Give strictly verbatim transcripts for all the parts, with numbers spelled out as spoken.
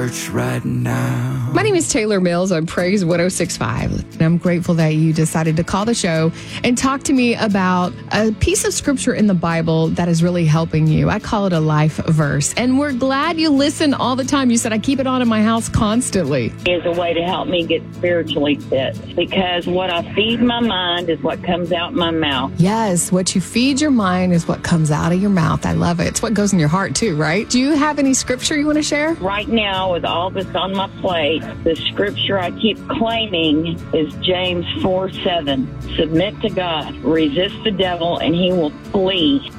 church right now. My name is Taylor Mills on Praise one oh six point five. And I'm grateful that you decided to call the show and talk to me about a piece of scripture in the Bible that is really helping you. I call it a life verse. And we're glad you listen all the time. You said I keep it on in my house constantly. Is a way to help me get spiritually fit, because what I feed my mind is what comes out my mouth. Yes, what you feed your mind is what comes out of your mouth. I love it. It's what goes in your heart too, right? Do you have any scripture you want to share? Right now, with all that's on my plate, the scripture I keep claiming is James four seven. Submit to God, resist the devil, and he will flee.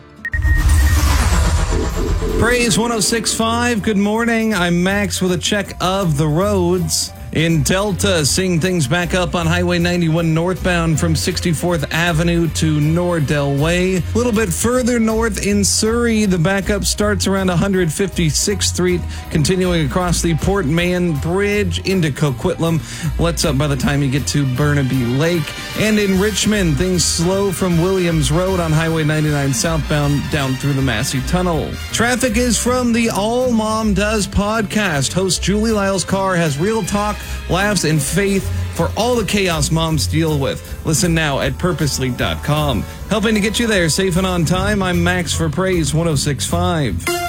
Praise one oh six point five. Good morning. I'm Max with a check of the roads. In Delta, seeing things back up on Highway ninety-one northbound from sixty-fourth Avenue to Nordell Way. A little bit further north in Surrey, the backup starts around one hundred fifty-sixth Street, continuing across the Port Mahon Bridge into Coquitlam. Lets up by the time you get to Burnaby Lake. And in Richmond, things slow from Williams Road on Highway ninety-nine southbound down through the Massey Tunnel. Traffic is from the All Mom Does podcast. Host Julie Lyles Carr has real talk, laughs, and faith for all the chaos moms deal with. Listen now at purposely dot com. Helping to get you there safe and on time, I'm Max for Praise one oh six point five.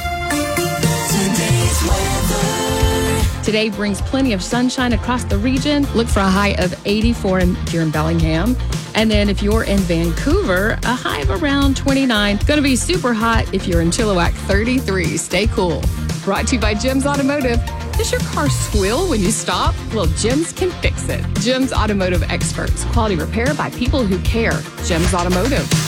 Today brings plenty of sunshine across the region. Look for a high of eighty-four if you're in Bellingham. And then if you're in Vancouver, a high of around twenty-nine. Going to be super hot if you're in Chilliwack, thirty-three. Stay cool. Brought to you by Jim's Automotive. Does your car squeal when you stop? Well, Jim's can fix it. Jim's Automotive Experts. Quality repair by people who care. Jim's Automotive.